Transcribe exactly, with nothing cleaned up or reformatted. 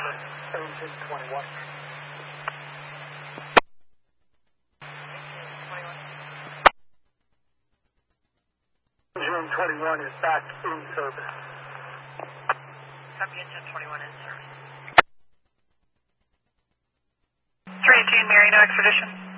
service, engine twenty-one. Engine twenty-one is back in service. Copy, engine twenty-one in service. three eighteen, Mary, no expedition.